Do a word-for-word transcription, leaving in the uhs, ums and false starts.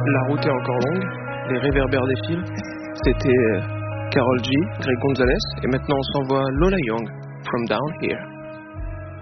La route est encore longue, les réverbères défilent. C'était Karol G, Greg Gonzalez, et maintenant on s'envoie Lola Young, From Down Here.